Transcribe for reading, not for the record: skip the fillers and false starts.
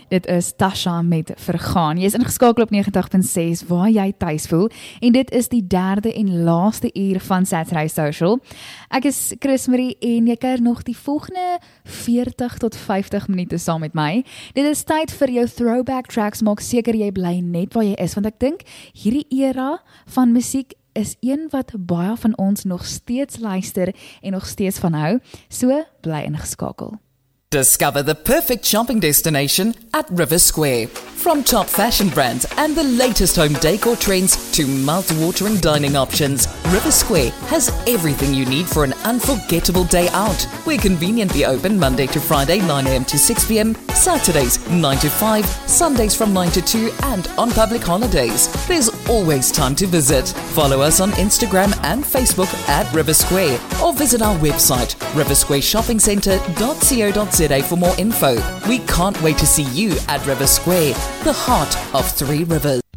Dit is Tasha met Vergaan. Jy is ingeskakel op 90.6 waar jy tuis voel. En dit is die derde en laaste uur van Saturday Social. Ek is Chris Marie en jy kuier nog die volgende 40 tot 50 minute saam met my. Dit is tyd vir jou throwback tracks. Maak seker jy bly net waar jy is, want ek dink hierdie era van musiek is een wat baie van ons nog steeds luister en nog steeds van hou. So, bly ingeskakel. Discover the perfect shopping destination at River Square. From top fashion brands and the latest home decor trends to mouth-watering dining options, River Square has everything you need for an unforgettable day out. We're conveniently open Monday to Friday 9 a.m. to 6 p.m, Saturdays 9 to 5, Sundays from 9 to 2 and on public holidays. There's always time to visit. Follow us on Instagram and Facebook at River Square or visit our website riversquareshoppingcentre.co.za for more info. We can't wait to see you at River Square, the heart of Three Rivers.